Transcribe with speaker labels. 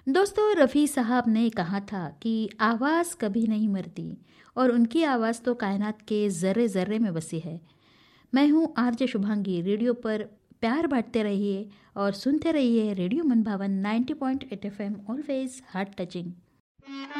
Speaker 1: दोस्तों, रफ़ी साहब ने कहा था कि आवाज़ कभी नहीं मरती और उनकी आवाज़ तो कायनात के ज़र्रे ज़र्रे में बसी है। मैं हूँ आरजे शुभांगी। रेडियो पर प्यार बांटते रहिए और सुनते रहिए रेडियो मनभावन 90.8 FM, ऑलवेज हार्ट टचिंग।